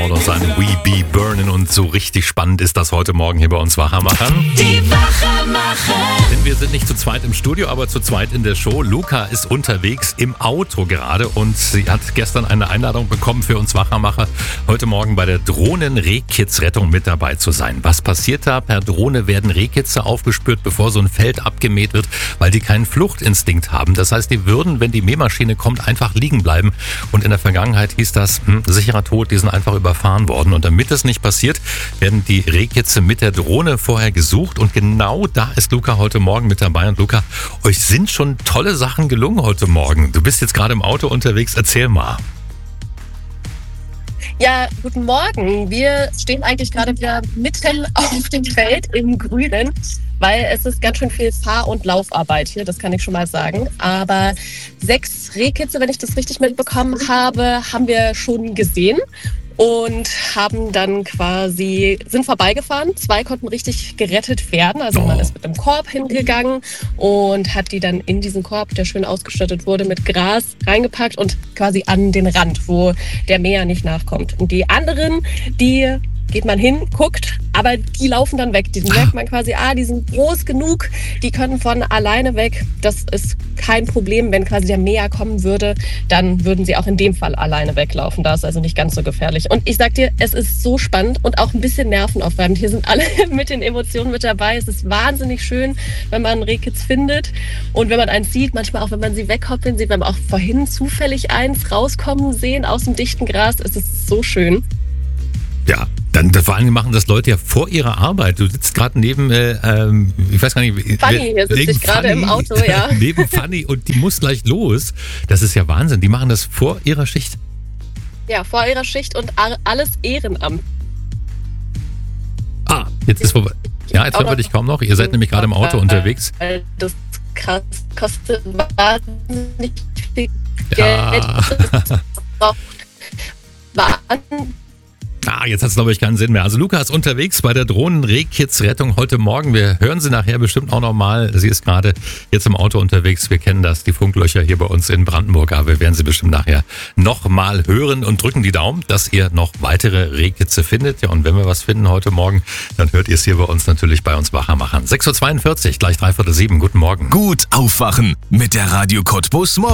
Und sein We Be Burnin' und so richtig spannend ist das heute Morgen hier bei uns Wachermachern. Die Wachermacher. Denn wir sind nicht zu zweit im Studio, aber zu zweit in der Show. Luca ist unterwegs im Auto gerade und sie hat gestern eine Einladung bekommen für uns Wachermacher, heute Morgen bei der Drohnen-Rehkitzrettung mit dabei zu sein. Was passiert da? Per Drohne werden Rehkitze aufgespürt, bevor so ein Feld abgemäht wird, weil die keinen Fluchtinstinkt haben. Das heißt, die würden, wenn die Mähmaschine kommt, einfach liegen bleiben. Und in der Vergangenheit hieß das, sicherer Tod, die sind einfach überfahren worden. Und damit das nicht passiert, werden die Rehkitze mit der Drohne vorher gesucht. Und genau da ist Luca heute Morgen mit dabei. Und Luca, euch sind schon tolle Sachen gelungen heute Morgen. Du bist jetzt gerade im Auto unterwegs. Erzähl mal. Ja, guten Morgen. Wir stehen eigentlich gerade wieder mitten auf dem Feld im Grünen, weil es ist ganz schön viel Fahr- und Laufarbeit hier, das kann ich schon mal sagen. Aber 6 Rehkitze, wenn ich das richtig mitbekommen habe, haben wir schon gesehen und haben dann sind vorbeigefahren. 2 konnten richtig gerettet werden. Also man ist mit einem Korb hingegangen und hat die dann in diesen Korb, der schön ausgestattet wurde, mit Gras reingepackt und quasi an den Rand, wo der Mäher nicht nachkommt. Und die anderen, die geht man hin, guckt, aber die laufen dann weg. Die merkt man quasi, die sind groß genug, die können von alleine weg. Das ist kein Problem. Wenn quasi der Mäher kommen würde, dann würden sie auch in dem Fall alleine weglaufen. Da ist also nicht ganz so gefährlich. Und ich sag dir, es ist so spannend und auch ein bisschen nervenaufreibend. Hier sind alle mit den Emotionen mit dabei. Es ist wahnsinnig schön, wenn man Rehkitz findet und wenn man eins sieht, manchmal auch, wenn man sie weghoppeln sieht. Wir haben auch vorhin zufällig eins rauskommen sehen aus dem dichten Gras. Es ist so schön. Ja, dann vor allem machen das Leute ja vor ihrer Arbeit. Du sitzt gerade neben, ich weiß gar nicht. Fanny, hier sitze ich gerade im Auto, ja. Neben Fanny und die muss gleich los. Das ist ja Wahnsinn. Die machen das vor ihrer Schicht. Ja, vor ihrer Schicht und alles Ehrenamt. Jetzt ist vorbei. Ja, jetzt hören wir dich kaum noch. Ihr seid nämlich gerade im Auto unterwegs. Das krass kostet wahnsinnig viel Geld. Ja. Das braucht Jetzt hat es, glaube ich, keinen Sinn mehr. Also Luca ist unterwegs bei der Drohnen-Rehkitzrettung heute Morgen. Wir hören sie nachher bestimmt auch nochmal. Sie ist gerade jetzt im Auto unterwegs. Wir kennen das, die Funklöcher hier bei uns in Brandenburg. Aber wir werden sie bestimmt nachher nochmal hören und drücken die Daumen, dass ihr noch weitere Rehkitze findet. Ja, und wenn wir was finden heute Morgen, dann hört ihr es hier bei uns natürlich bei uns Wachermachern. 6.42 Uhr, gleich 6:45. Guten Morgen. Gut aufwachen mit der Radio Cottbus Morgen.